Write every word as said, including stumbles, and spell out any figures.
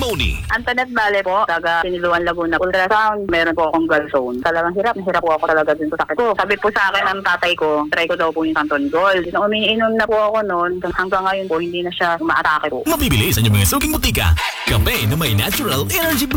testimony. Antoinette Vale po, taga Siniluan, Laguna. Ultrasound, meron po akong gallstone. Talagang hirap, hirap po ako talaga dun sa sakit ko. Sabi po sa akin ng tatay ko, try ko daw po yung Santon Gold. Nung umiinom na po ako noon, hanggang ngayon po, hindi na siya umaatake po. Mabibili sa inyong mga suking butika. Kape na may natural energy